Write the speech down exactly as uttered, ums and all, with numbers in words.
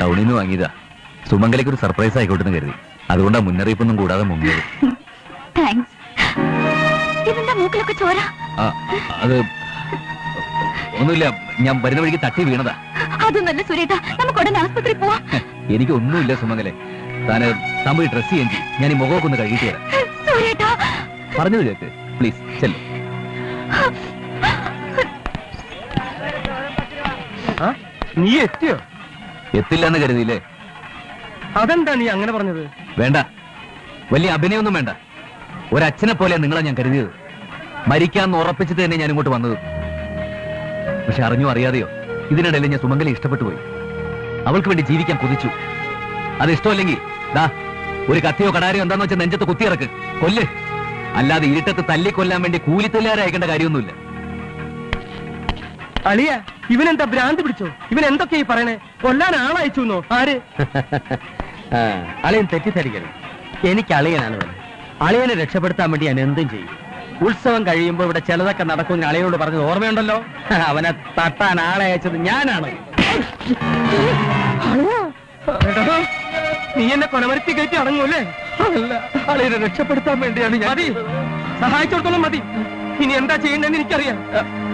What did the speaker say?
ടൗണിൽ നിന്ന് വാങ്ങിയതാ. സുമംഗലയ്ക്ക് ഒരു സർപ്രൈസ് ആയിക്കോട്ടെ എന്ന് കരുതി. അതുകൊണ്ടാ മുന്നറിയിപ്പൊന്നും കൂടാതെ മുങ്ങിയത്. മൂക്കിലൊക്കെ ചോര. അത് ഒന്നുമില്ല, ഞാൻ വരുന്ന വഴിക്ക് തട്ടി വീണതാ. അതൊന്നല്ല സുരേട്ടാ, നമുക്ക് ഉടനെ ആസ്പത്രി പോവാം. എനിക്ക് ഒന്നുമില്ല സുമംഗലെ, താന് തമ്പി ഡ്രസ് ചെയ്യാൻ ചെയ്യും. ഞാൻ ഈ മുഖമൊക്കെ ഒന്ന് കഴുകിട്ട് വരാം. സുരേട്ടാ പറഞ്ഞത് കേക്ക് പ്ലീസ്. ചെല്ലു. നീ എത്തിയോ? എത്തില്ലെന്ന് കരുതിയില്ലേ? അതെന്താ നീ അങ്ങനെ പറഞ്ഞത്? വേണ്ട, വലിയ അഭിനയൊന്നും വേണ്ട. ഒരച്ഛനെ പോലെ നിങ്ങളെ ഞാൻ കരുതിയത്. മരിക്കാന്ന് ഉറപ്പിച്ചിട്ട് തന്നെ ഞാൻ ഇങ്ങോട്ട് വന്നത്. പക്ഷെ അറിഞ്ഞോ അറിയാതെയോ ഇതിനിടയിൽ ഞാൻ സുമംഗലെ ഇഷ്ടപ്പെട്ടു പോയി. അവൾക്ക് വേണ്ടി ജീവിക്കാൻ കൊതിച്ചു. അത് ഇഷ്ടമല്ലെങ്കിൽ ദാ ഒരു കത്തിയോ കടാരിയോ എന്താന്ന് വെച്ചാൽ നെഞ്ചത്ത് കുത്തിയിറക്ക്, കൊല്ല്. അല്ലാതെ ഇരുട്ടത്ത് തല്ലിക്കൊല്ലാൻ വേണ്ടി കൂലിത്തല്ലാരെ അയക്കേണ്ട കാര്യമൊന്നുമില്ല. അളിയ, ഇവനെന്താ ഭ്രാന്ത് പിടിച്ചോ? ഇവൻ എന്തൊക്കെയാ പറയണേ? കൊല്ലാൻ ആളയച്ചു ആര്? അളിയൻ തെറ്റിദ്ധരിക്കരുത്. എനിക്ക് അളിയനാണ് വേണ്ടത്. അളിയനെ രക്ഷപ്പെടുത്താൻ വേണ്ടി ഞാൻ എന്തും ചെയ്യും. ഉത്സവം കഴിയുമ്പോൾ ഇവിടെ ചിലതൊക്കെ നടക്കും. അളിയനോട് പറഞ്ഞത് ഓർമ്മയുണ്ടല്ലോ? അവനെ തട്ടാൻ ആളെ അയച്ചത് ഞാനാണ്. നീ എന്നെ കൊലമരത്തി കയറ്റി അടങ്ങൂല്ലേ? അല്ല, അളിയനെ രക്ഷപ്പെടുത്താൻ വേണ്ടിയാണ് ഞാൻ. മതി, സഹായിച്ചോടത്തോളം മതി. ഇനി എന്താ ചെയ്യേണ്ടതെന്ന് എനിക്കറിയാം.